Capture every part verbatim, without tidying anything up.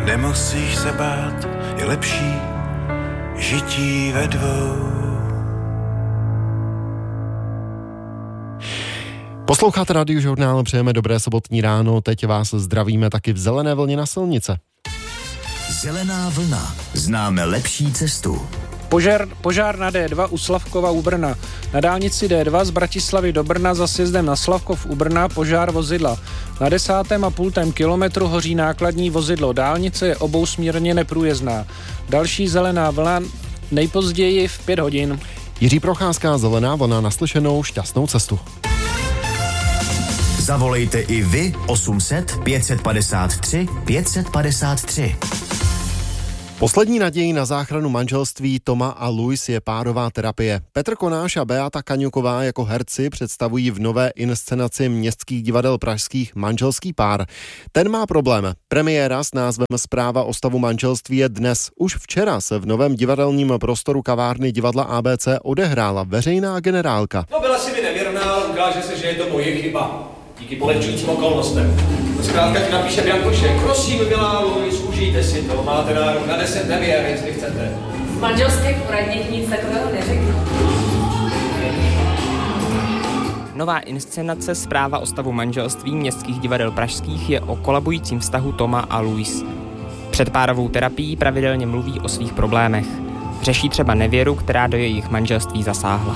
Nemusíš se bát, je lepší žití ve dvou. Posloucháte Radiožurnál, přejeme dobré sobotní ráno, teď vás zdravíme taky v zelené vlně na silnice. Zelená vlna. Známe lepší cestu. Požár, požár na D dva u Slavkova u Brna. Na dálnici D dva z Bratislavy do Brna za sjezdem na Slavkov u Brna požár vozidla. Na desátém a půltém kilometru hoří nákladní vozidlo. Dálnice je obousměrně neprůjezdná. Další zelená vlna nejpozději v pět hodin. Jiří Procházka, zelená vlna, naslyšenou, šťastnou cestu. Zavolejte i vy osm set pět padesát tři pět padesát tři. Poslední naději na záchranu manželství Toma a Luis je párová terapie. Petr Konáš a Beata Kaňuková jako herci představují v nové inscenaci Městských divadel pražských manželský pár. Ten má problém. Premiéra s názvem Zpráva o stavu manželství je dnes. Už včera se v novém divadelním prostoru kavárny divadla A B C odehrála veřejná generálka. No, byla si mi nevěrná, ale ukáže se, že je to moje chyba. Díky polehčujícím okolnostem. Zkrátka ti napíše Biankošek. Prosím, milá Luis, užijte si to. Máte nárok na deset nevěr, jestli chcete. V manželských poradních nic takového neřeknu. Nová inscenace Zpráva o stavu manželství Městských divadel pražských je o kolabujícím vztahu Toma a Luis. Před párovou terapií pravidelně mluví o svých problémech. Řeší třeba nevěru, která do jejich manželství zasáhla.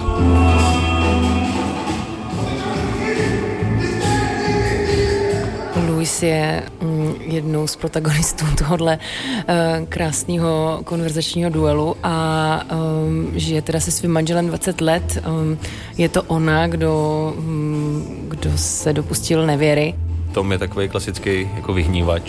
Luis je jednou z protagonistů tohohle uh, krásného konverzačního duelu a um, žije teda se svým manželem dvacet let. Um, je to ona, kdo, um, kdo se dopustil nevěry. Tom je takový klasický jako vyhnívač.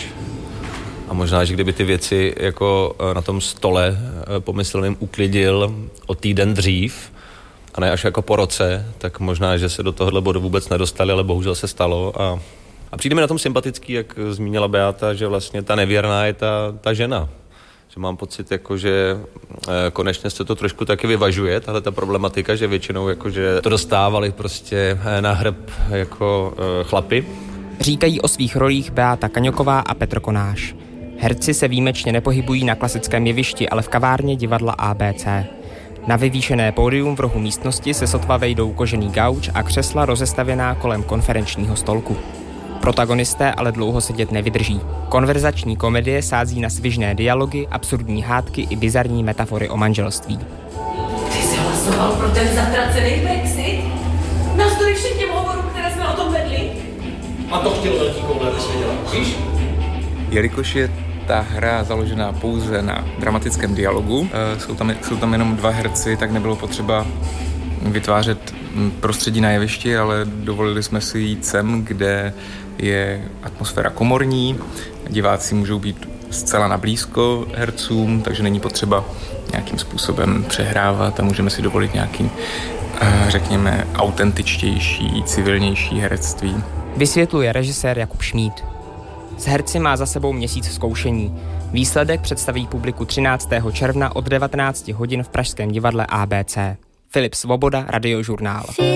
A možná, že kdyby ty věci jako na tom stole pomyslným uklidil o týden dřív, a ne až jako po roce, tak možná, že se do tohohle bodu vůbec nedostali, ale bohužel se stalo. A, a přijde mi na tom sympatický, jak zmínila Beata, že vlastně ta nevěrná je ta, ta žena. Že mám pocit, jako, že konečně se to trošku taky vyvažuje, tahle ta problematika, že většinou jako, že to dostávali prostě na hrb jako chlapi. Říkají o svých rolích Beata Kaňoková a Petr Konáš. Herci se výjimečně nepohybují na klasickém jevišti, ale v kavárně divadla A B C. Na vyvýšené pódium v rohu místnosti se sotva vejdou kožený gauč a křesla rozestavěná kolem konferenčního stolku. Protagonisté ale dlouho sedět nevydrží. Konverzační komedie sází na svižné dialogy, absurdní hádky i bizarní metafory o manželství. Ty jsi hlasoval pro ten zatracený Brexit? Navzdory všem těm hovorům, které jsme o tom vedli? A to chtěl velký koule, abys věděla, víš? Jelikož je ta hra založená pouze na dramatickém dialogu, jsou tam, jsou tam jenom dva herci, tak nebylo potřeba vytvářet prostředí na jevišti, ale dovolili jsme si jít sem, kde je atmosféra komorní, diváci můžou být zcela nablízko hercům, takže není potřeba nějakým způsobem přehrávat a můžeme si dovolit nějaký, řekněme, autentičtější, civilnější herectví. Vysvětluje režisér Jakub Šmíd. S herci má za sebou měsíc zkoušení. Výsledek představí publiku třináctého června od devatenáct hodin v pražském divadle A B C. Filip Svoboda, Radiožurnál.